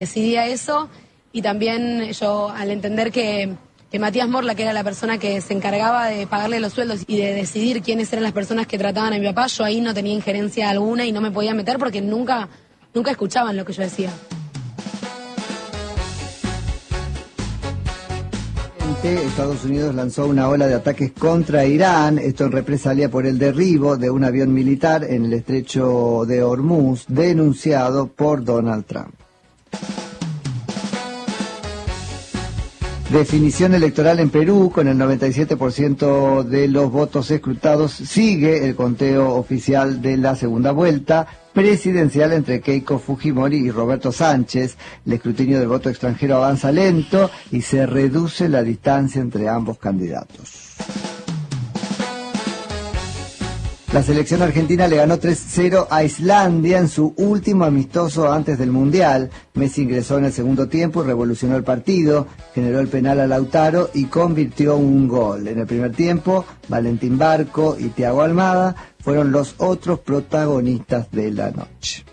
Decidía eso y también yo al entender que Matías Morla, que era la persona que se encargaba de pagarle los sueldos y de decidir quiénes eran las personas que trataban a mi papá, yo ahí no tenía injerencia alguna y no me podía meter porque nunca escuchaban lo que yo decía. Estados Unidos lanzó una ola de ataques contra Irán, esto en represalia por el derribo de un avión militar en el estrecho de Hormuz, denunciado por Donald Trump. Definición electoral en Perú, con el 97% de los votos escrutados, sigue el conteo oficial de la segunda vuelta presidencial entre Keiko Fujimori y Roberto Sánchez. El escrutinio del voto extranjero avanza lento y se reduce la distancia entre ambos candidatos. La selección argentina le ganó 3-0 a Islandia en su último amistoso antes del Mundial. Messi ingresó en el segundo tiempo y revolucionó el partido, generó el penal a Lautaro y convirtió un gol. En el primer tiempo, Valentín Barco y Thiago Almada fueron los otros protagonistas de la noche.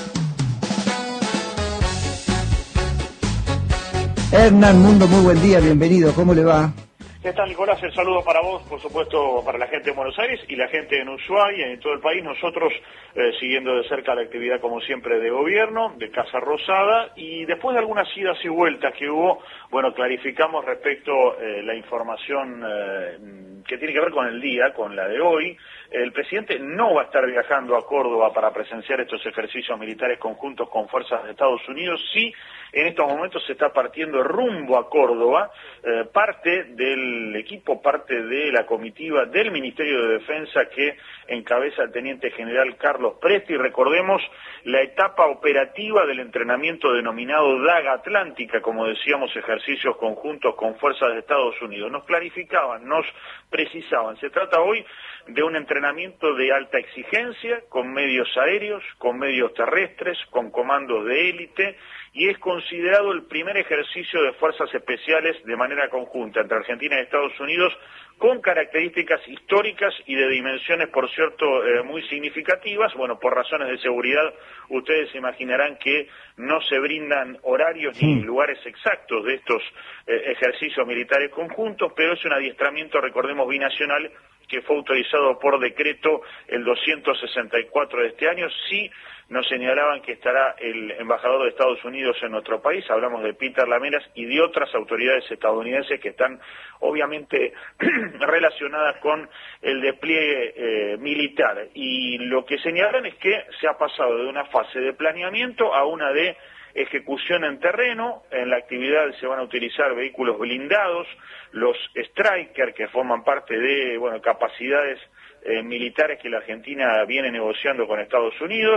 Hernán Mundo, muy buen día, bienvenido, ¿cómo le va? ¿Qué tal, Nicolás? El saludo para vos, por supuesto, para la gente de Buenos Aires y la gente en Ushuaia y en todo el país. Nosotros siguiendo de cerca la actividad, como siempre, de gobierno, de Casa Rosada, y después de algunas idas y vueltas que hubo, bueno, clarificamos respecto la información que tiene que ver con el día, con la de hoy. El presidente no va a estar viajando a Córdoba para presenciar estos ejercicios militares conjuntos con fuerzas de Estados Unidos. Sí, en estos momentos se está partiendo rumbo a Córdoba, parte del equipo, parte de la comitiva del Ministerio de Defensa que encabeza el teniente general Carlos Presti. Recordemos la etapa operativa del entrenamiento denominado Daga Atlántica, como decíamos, ejercicios conjuntos con fuerzas de Estados Unidos. Nos clarificaban, nos precisaban. Se trata hoy de un entrenamiento de alta exigencia, con medios aéreos, con medios terrestres, con comandos de élite, y es considerado el primer ejercicio de fuerzas especiales de manera conjunta entre Argentina y Estados Unidos, con características históricas y de dimensiones, por cierto, muy significativas. Bueno, por razones de seguridad, ustedes se imaginarán que no se brindan horarios ni lugares exactos de estos ejercicios militares conjuntos, pero es un adiestramiento, recordemos, binacional, que fue autorizado por decreto el 264 de este año. Sí, nos señalaban que estará el embajador de Estados Unidos en nuestro país, hablamos de Peter Lameras y de otras autoridades estadounidenses que están obviamente relacionadas con el despliegue militar. Y lo que señalan es que se ha pasado de una fase de planeamiento a una de ejecución en terreno. En la actividad se van a utilizar vehículos blindados, los Stryker, que forman parte de, bueno, capacidades militares que la Argentina viene negociando con Estados Unidos,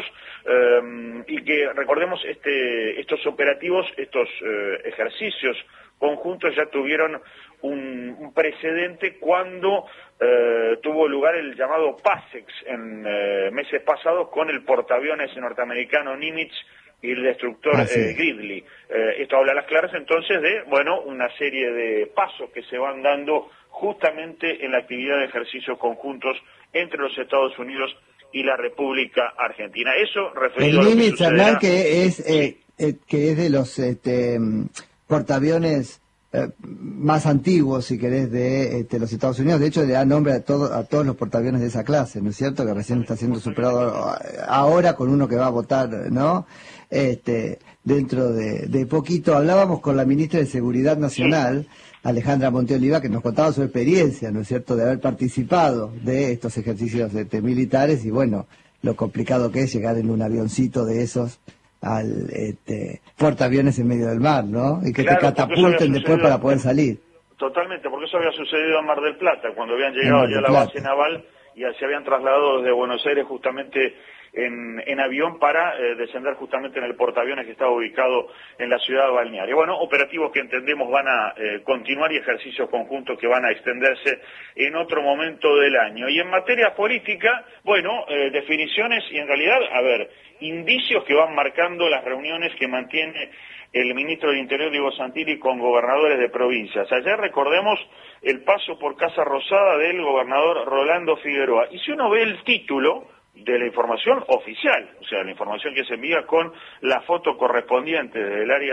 y que, recordemos, estos operativos, estos ejercicios conjuntos ya tuvieron un precedente cuando tuvo lugar el llamado PASEX en meses pasados con el portaaviones norteamericano Nimitz y el destructor Gridley. Esto habla a las claras entonces de, bueno, una serie de pasos que se van dando justamente en la actividad de ejercicios conjuntos entre los Estados Unidos y la República Argentina. Eso referido el a lo que Nimitz, sucederá... Hernán, que es de los portaaviones más antiguos, si querés, de los Estados Unidos. De hecho, le da nombre a todos los portaaviones de esa clase, ¿no es cierto? Que recién está siendo superado ahora con uno que va a votar, ¿no? Dentro de poquito. Hablábamos con la ministra de Seguridad Nacional, Alejandra Monteoliva, que nos contaba su experiencia, ¿no es cierto?, de haber participado de estos ejercicios militares y, bueno, lo complicado que es llegar en un avioncito de esos al portaaviones en medio del mar, ¿no? Y que claro, te catapulten después para poder salir. Totalmente, porque eso había sucedido en Mar del Plata, cuando habían llegado ya a la base naval y se habían trasladado desde Buenos Aires justamente en avión para descender justamente en el portaaviones que estaba ubicado en la ciudad balnearia. Bueno, operativos que entendemos van a continuar y ejercicios conjuntos que van a extenderse en otro momento del año. Y en materia política, bueno, definiciones y en realidad, a ver, indicios que van marcando las reuniones que mantiene el ministro del Interior, Diego Santilli, con gobernadores de provincias. Ayer recordemos el paso por Casa Rosada del gobernador Rolando Figueroa. Y si uno ve el título, de la información oficial, o sea, la información que se envía con la foto correspondiente del área